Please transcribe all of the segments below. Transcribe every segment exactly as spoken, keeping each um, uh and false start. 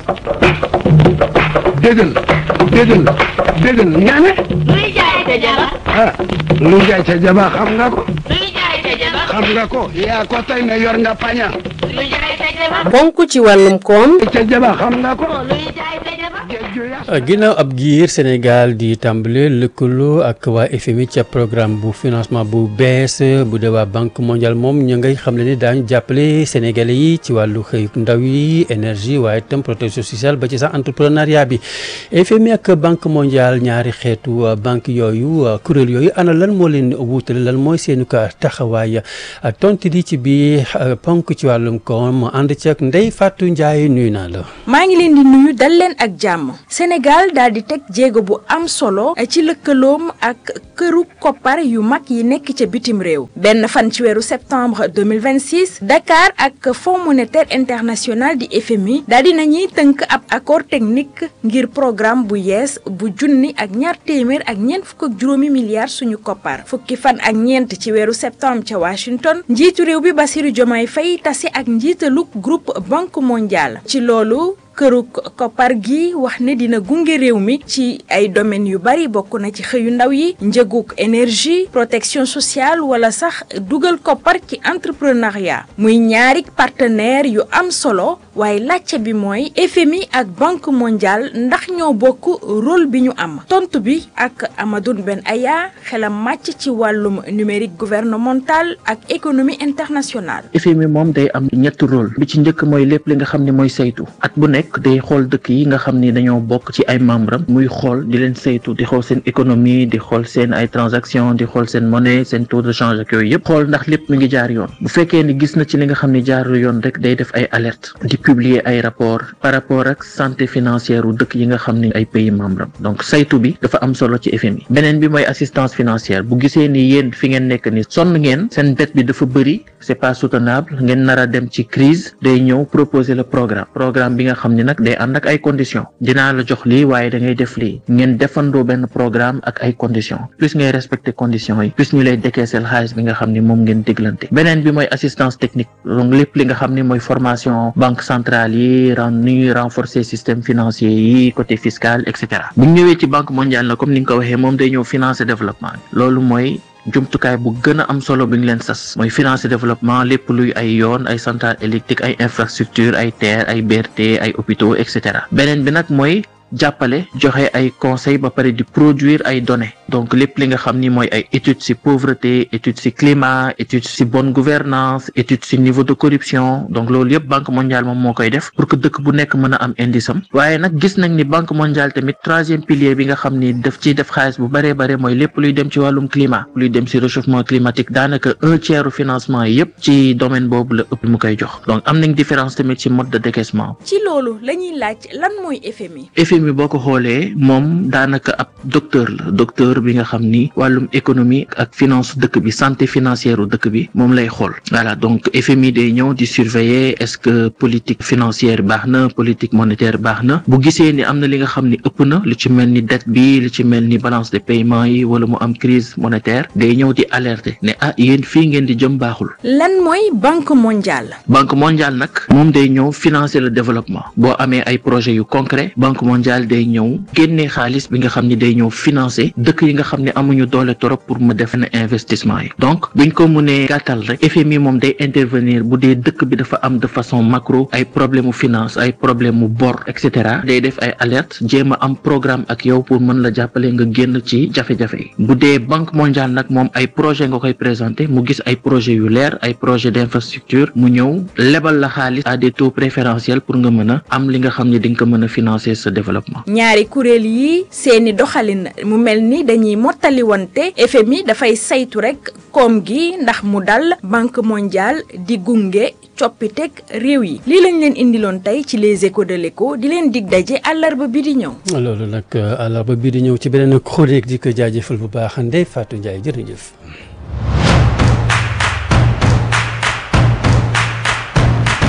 déggal déggal déggal nga ne. luy jaay ca jaba. ah luy jaay ca jaba xam nga ko. luy jaay ca jaba. xam nga ko yaa ko tey ne yor nga paña. luy jaay ca jaba. bonk ci wàllum koom. ca jaba xam nga ko. luy jaay ca jaba. ginnaaw ab giir Sénégal di tàmbale lëkkaloo ak waa F M I ca programme bu financement bu bees bu dee waa banque mondiale moom ñu ngay xam ne ni daañu jàppale sénégalais yi ci wàllu xëy ndaw yi énergie waaye itam protection sociale ba ci sax entrepreneuriat bi F M I ak banque mondiale ñaari xeetu banque yooyu kuréel yooyu ana lan moo leen wuutale lan mooy seenu ko taxawaay tontu di ci bi ponk ci wàllum koom ànd ci ak Ndeye Fatou Ndiaye nuyu naa la. maa ngi leen di nuyu dal leen ak jàmm Sénégal daal di teg jéego bu am solo ci lëkkaloom ak këru koppar yu mag yi nekk ca bitim réew benn fan ci weeru septembre deux mille vingt-six Dakar ak Fonds monétaire international di F M I daal di nañuy tënk ab accord technique ngir programme bu yees bu junni ak ñaar téeméer ak ñeent fukk ak juróomi milliards suñu koppar fukki fan ak ñeent ci weeru septembre ca Washington njiitu réew bi Bassirou Diomaye Faye tase ak njiitalu groupe banque mondiale ci loolu këru koppar gi wax ne dina gunge réew mi ci ay domaines yu bari bokk na ci xëyu ndaw yi njëguk énergie protection sociale wala sax dugal koppar ci entrepreneuriat muy ñaari partenaire yu am solo waaye laajte bi mooy F M I ak banque mondiale ndax ñoo bokk rôle bi ñu am tontu bi ak Amadou Ben Aya xelam màcc ci wàllum numérique gouvernemental ak économie internationale. F M I moom day am ñetti rôle bi ci njëkk mooy lépp li nga xam ne mooy saytu at bu nekk day xool dëkk yi nga xam ni dañoo bokk ci ay membres muy xool di leen saytu di xool seen économie di xool seen ay transactions di xool seen monnaie seen taux de change ak yooyu yëpp xool ndax lépp mi ngi jaar yoon bu fekkee ni gis na ci li nga xam ni jaarul yoon rek day def ay alerte di publier ay rapport par rapport ak santé financière u dëkk yi nga xam ni ay pays membres donc saytu bi dafa am solo ci F M I beneen bi mooy assistance financière bu gisee ni yéen fi ngeen nekk ni sonn ngeen seen dette bi dafa bëri c'est pas soutenable ngeen nar a dem ci crise day ñëw proposer le programme programme bi nga xam ni nag day ànd ak ay conditions dinaa la jox lii waaye da ngay def lii ngeen defandoo benn programme ak ay conditions plus ngay respecter conditions yi plus ñu lay décaisser xaalis bi nga xam ni moom ngeen déglante beneen bi mooy assistance technique donc lépp li nga xam ni mooy formation banque centrale yi ren ñuy renforcer système financier yi côté fiscal et cetera bu ñu ñëwee ci banque mondiale la comme ni nga ko waxee moom day ñëw financer développement loolu mooy jumtukaay bu gën a am solo bi ñu leen sas mooy financer développement lépp luy ay yoon ay centrale électrique ay infrastructure ay terre ay B R T ay hôpitaux et cetera beneen bi nag mooy jàppale joxe ay conseils ba pare di produire ay données donc lépp li nga xam ni mooy ay études ci pauvreté études ci climat études ci bonne gouvernance études ci niveau de corruption donc loolu yëpp banque mondiale moom moo koy def pour que dëkk bu nekk mën a am indice am waaye nag gis nañ ni banque mondiale tamit troisième pilier bi nga xam ni daf ciy def xaalis bu baree bare mooy lépp luy dem ci wàllum climat luy dem ci réchauffement climatique daanaka un tiers u financement yëpp ci domaine boobu la ëpp mu koy jox donc am nañ différence tamit ci mode de décaissement. ci loolu la ñuy laaj lan mooy F M I. F M I boo ko xoolee moom daanaka ab docteur la docteur bi nga xam ni wàllum économie ak finance dëkk bi santé financière u dëkk bi moom lay xool voilà donc F M I day ñëw di surveiller est-ce que politique financière baax na politique monétaire baax na bu gisee ni am na li nga xam ni ëpp na lu ci mel ni dette bi lu ci mel ni balance de paiement yi wala mu am crise monétaire day ñëw di alerter ne ah yéen fii ngeen di jëm baaxul. lan mooy banque mondiale. banque mondiale nag moom day ñëw financer le développement boo amee ay projets yu concret banque mondiale day ñëw génnee xaalis bi nga xam ni day ñëw financer dëkk yi nga xam ne amuñu doole trop pour mu def na investissement yi donc buñ ko mënee gàttal rek F M I moom day intervenir bu dee dëkk bi dafa am de façon macro ay problème mu finance ay problème mu bor et cetera day def ay alerte jéem a am programme ak yow pour mën la jàppale nga génn ci jafe-jafe yi bu dee banque mondiale nag moom ay projet nga koy présenter mu gis ay projet yu leer ay projet d'infrastructure mu ñëw lebal la xaalis à des taux préférentiels pour nga mën a am li nga xam ne di nga ko mën a financer sa développement. ñaari kuréel yi seeni doxalin mu mel ni dañuy mottali wante F M I dafay saytu rek koom gi ndax mu dal banque mondiale di gunge coppiteg réew yi lii lañ leen indiloon tey ci les échos de l'écho di leen dig daje àllarba bi di ñëw. loolu nag àllarba bi di ñëw ci beneen chronique di ko jaajëfal bu baax Ndeye Fatou Ndiaye jërëjëf.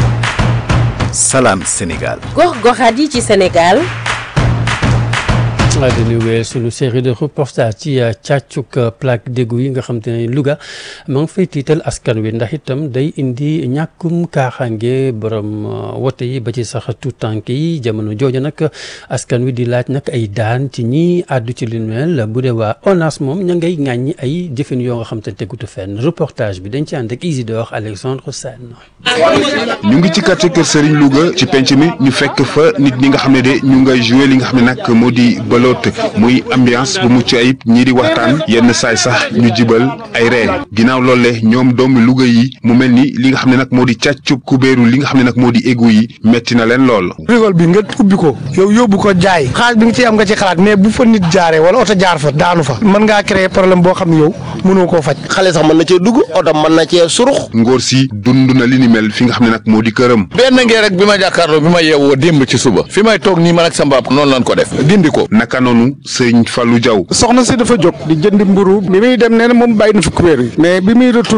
Salam Sénégal. gox goxaat yi ci Sénégal. dañuy wéyal sunu série de reportage ci càccuk plaque d'égout yi nga xam te ne Louga maa ngi fay tiital askan wi ndax itam day indi ñàkkum kaaxaange borom wote yi ba ci sax tout tànk yi jamono jooju nag askan wi di laaj nag ay daan ci ñi àddu ci li mel bu dee waa ONAS moom ña ngay ŋàññi ay jëfin yoo nga xam te ne tegutu fenn reportage bi dañ ci ànd ak Isidore Alexandre Sène. ñu ngi ci quartier Kër Serigne Louga ci penc mi ñu fekk fa nit ñi nga xam ne de ñu ngay joué li nga xam ne nag moo di bëloot muy ambiance bu mucc ayib ñii di waxtaan yenn saay sax ñu jibal ay ree ginnaaw loole ñoom doomi Louga yi mu mel ni li nga xam ne nag moo di càccub kubéeru li nga xam ne nag moo di égout yi metti na leen lool. rigole bi nga ubbi ko yow yóbbu ko jaay xaalis bi nga ci am nga ci xalaat mais bu fa nit jaaree wala oto jaar fa daanu fa mën ngaa créer problème boo xam ne yow mënoo koo faj. xale sax mën na cee dugg oto mën na cee surux. ngóor si dund na li ni mel fi nga xam ne nag moo di këram. benn ngeen rek bi ma jàkkaarloo bi ma yeewoo démb ci suba fi may toog nii man ak sa mbaab noonu lañ ko def dindi ko. naka noonu sëñ Fallou Diaw. soxna si dafa jóg di jëndi mburu bi muy dem nee na moom bàyyi na fi kubéer yi mais bi muy retour